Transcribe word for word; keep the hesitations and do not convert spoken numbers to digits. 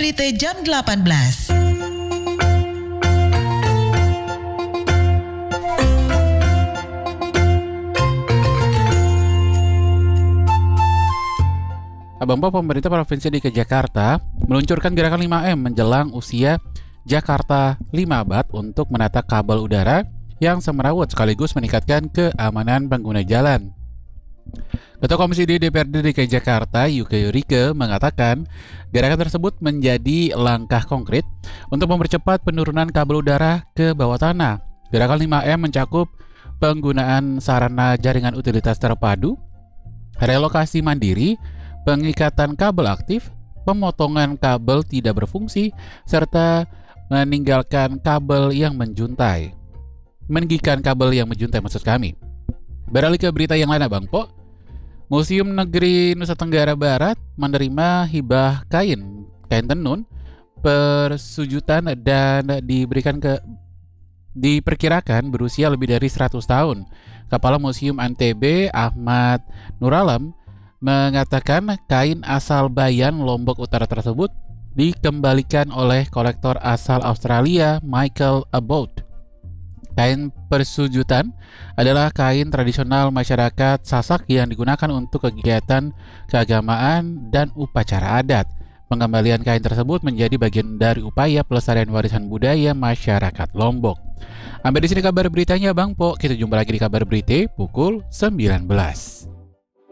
berita jam delapan belas. Abang Po, pemerintah Provinsi D K Jakarta meluncurkan gerakan lima M menjelang usia Jakarta lima abad untuk menata kabel udara yang semerawut sekaligus meningkatkan keamanan pengguna jalan. Ketua Komisi D D P R D D K Jakarta, Yuke Yurike, mengatakan gerakan tersebut menjadi langkah konkret untuk mempercepat penurunan kabel udara ke bawah tanah. Gerakan lima M mencakup penggunaan sarana jaringan utilitas terpadu, relokasi mandiri, pengikatan kabel aktif, pemotongan kabel tidak berfungsi, serta meninggalkan kabel yang menjuntai. Meninggikan kabel yang menjuntai maksud kami. Beralih ke berita yang lain, Bang Po. Museum Negeri Nusa Tenggara Barat menerima hibah kain, kain tenun, persujutan dan diberikan ke diperkirakan berusia lebih dari seratus tahun. Kepala Museum N T B, Ahmad Nuralam, mengatakan kain asal Bayan, Lombok Utara tersebut dikembalikan oleh kolektor asal Australia, Michael Abbott. Kain persujutan adalah kain tradisional masyarakat Sasak yang digunakan untuk kegiatan keagamaan dan upacara adat. Pengembalian kain tersebut menjadi bagian dari upaya pelestarian warisan budaya masyarakat Lombok. Sampai di sini kabar beritanya, Bang Po. Kita jumpa lagi di kabar berita pukul sembilan belas.